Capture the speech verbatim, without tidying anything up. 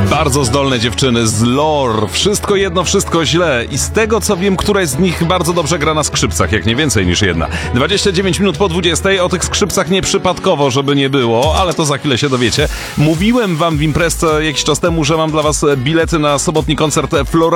Bardzo zdolne dziewczyny z Lore. Wszystko jedno, wszystko źle. I z tego co wiem, któraś z nich bardzo dobrze gra na skrzypcach, jak nie więcej niż jedna. dwadzieścia dziewięć minut po dwudziestej. O tych skrzypcach nie przypadkowo, żeby nie było, ale to za chwilę się dowiecie. Mówiłem wam w imprezce jakiś czas temu, że mam dla was bilety na sobotni koncert Flora